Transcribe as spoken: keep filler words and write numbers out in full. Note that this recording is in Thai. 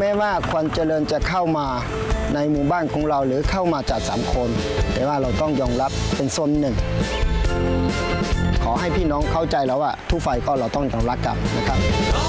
แม้ว่าความเจริญจะเข้ามาในหมู่บ้านของเราหรือเข้ามาจากสังคมแต่ว่าเราต้องยอมรับเป็นส่วนหนึ่งขอให้พี่น้องเข้าใจแล้วว่าทุกฝ่ายก็เราต้องยอมรับกันนะครับ